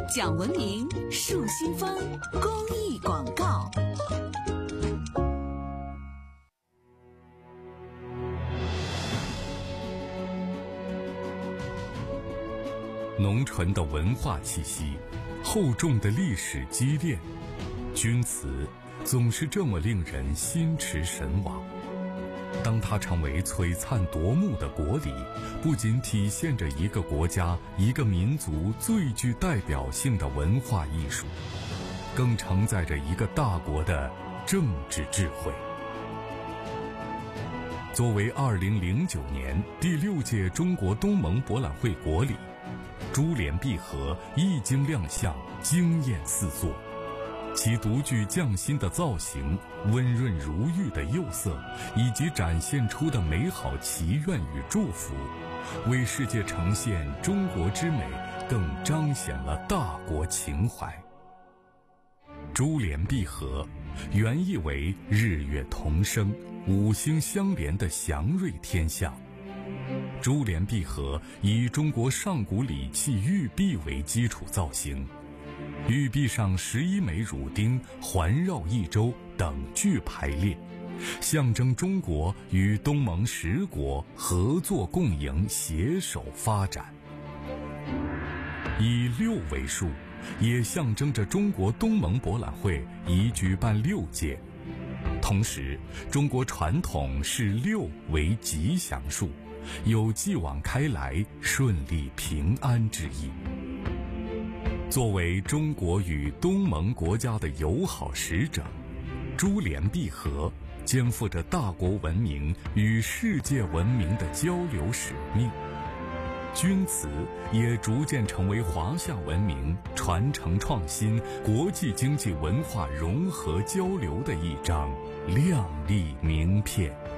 讲文明树新风公益广告。 浓醇的文化气息，厚重的历史积淀，钧瓷总是这么令人心驰神往。当它成为璀璨夺目的国礼，不仅体现着一个国家、一个民族最具代表性的文化艺术，更承载着一个大国的政治智慧。作为2009年第6届中国东盟博览会国礼，珠联璧合一经亮相，惊艳四座。其独具匠心的造型、温润如玉的釉色，以及展现出的美好祈愿与祝福，为世界呈现中国之美，更彰显了大国情怀。珠联璧合原意为日月同生、五星相连的祥瑞天象。珠联璧合以中国上古礼器玉璧为基础造型，玉璧上11枚乳钉环绕一周等距排列，象征中国与东盟10国合作共赢，携手发展。以6为数，也象征着中国东盟博览会已举办6届。同时，中国传统视6为吉祥数，有继往开来、顺利平安之意。作为中国与东盟国家的友好使者，珠联璧合肩负着大国文明与世界文明的交流使命。钧瓷也逐渐成为华夏文明传承创新、国际经济文化融合交流的一张亮丽名片。